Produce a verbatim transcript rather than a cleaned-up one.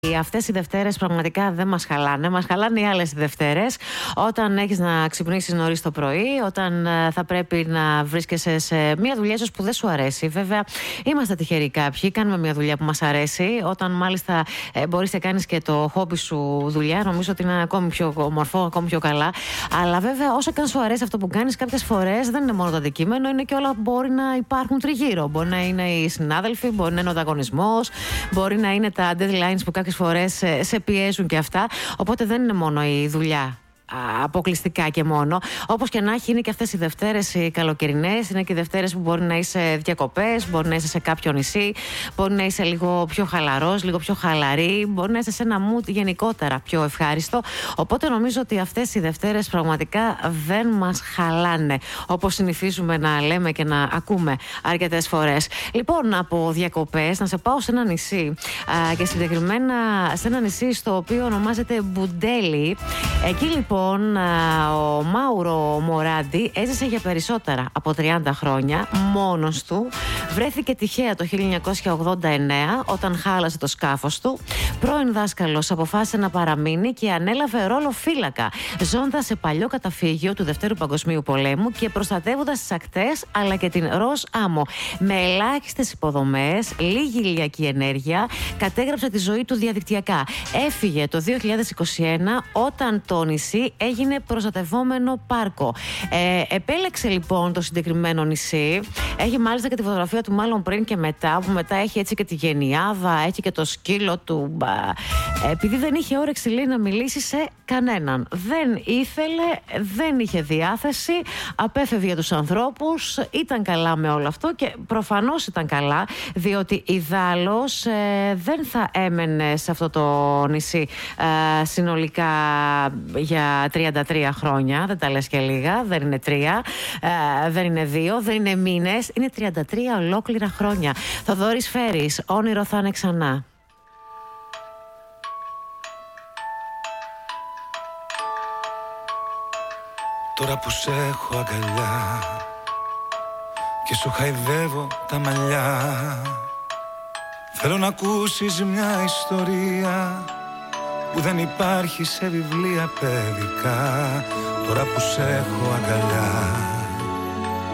Αυτές οι Δευτέρες πραγματικά δεν μας χαλάνε. Μας χαλάνε οι άλλες Δευτέρες. Όταν έχεις να ξυπνήσεις νωρίς το πρωί, όταν uh, θα πρέπει να βρίσκεσαι σε μια δουλειά ίσως που δεν σου αρέσει. Βέβαια, είμαστε τυχεροί κάποιοι. Κάνουμε μια δουλειά που μας αρέσει. Όταν μάλιστα ε, μπορείς να κάνεις και το χόμπι σου δουλειά, νομίζω ότι είναι ακόμη πιο όμορφο, ακόμη πιο καλά. Αλλά βέβαια, όσο και αν σου αρέσει αυτό που κάνεις, κάποιες φορές δεν είναι μόνο το αντικείμενο, είναι και όλα που μπορεί να υπάρχουν τριγύρω. Μπορεί να είναι οι συνάδελφοι, μπορεί να είναι ο ανταγωνισμός, μπορεί να είναι τα deadlines που κάποιες φορές σε, σε πιέζουν και αυτά. Οπότε δεν είναι μόνο η δουλειά αποκλειστικά και μόνο. Όπως και να έχει, είναι και αυτές οι Δευτέρες οι καλοκαιρινές, είναι και οι Δευτέρες που μπορεί να είσαι διακοπές, μπορεί να είσαι σε κάποιο νησί, μπορεί να είσαι λίγο πιο χαλαρός, λίγο πιο χαλαρή, μπορεί να είσαι σε ένα mood γενικότερα πιο ευχάριστο. Οπότε νομίζω ότι αυτές οι Δευτέρες πραγματικά δεν μας χαλάνε, όπως συνηθίζουμε να λέμε και να ακούμε αρκετές φορές. Λοιπόν, από διακοπές να σε πάω σε ένα νησί α, και συγκεκριμένα σε ένα νησί στο οποίο ονομάζεται Μπουντέλη. Εκεί λοιπόν ο Μάουρο Μοράντι έζησε για περισσότερα από τριάντα χρόνια μόνος του. Βρέθηκε τυχαία το χίλια εννιακόσια ογδόντα εννέα όταν χάλασε το σκάφος του. Πρώην δάσκαλος αποφάσισε να παραμείνει και ανέλαβε ρόλο φύλακα, ζώντας σε παλιό καταφύγιο του Δευτέρου Παγκοσμίου Πολέμου και προστατεύοντας τις ακτές αλλά και την Ros Amo. Με ελάχιστες υποδομές, λίγη ηλιακή ενέργεια, κατέγραψε τη ζωή του διαδικτυακά. Έφυγε το δύο χιλιάδες είκοσι ένα όταν το νησί έγινε προστατευόμενο πάρκο. Ε, επέλεξε λοιπόν το συγκεκριμένο νησί. Έχει μάλιστα και τη φωτογραφία του μάλλον πριν και μετά, που μετά έχει έτσι και τη γενιάδα, έχει και το σκύλο του. Ε, επειδή δεν είχε όρεξη, λέει, να μιλήσει σε κανέναν. Δεν ήθελε, δεν είχε διάθεση, απέφευγε τους ανθρώπους, ήταν καλά με όλο αυτό και προφανώς ήταν καλά, διότι ιδάλλως ε, δεν θα έμενε σε αυτό το νησί ε, συνολικά για τριάντα τρία χρόνια, δεν τα λες και λίγα, δεν είναι τρία, ε, δεν είναι δύο, δεν είναι μήνες, είναι τριάντα τρία ολόκληρα χρόνια. Θοδόρης Φέρης, όνειρο θα είναι ξανά. Τώρα που σε έχω αγκαλιά και σου χαϊδεύω τα μαλλιά, θέλω να ακούσεις μια ιστορία που δεν υπάρχει σε βιβλία παιδικά. Τώρα που σε έχω αγκαλιά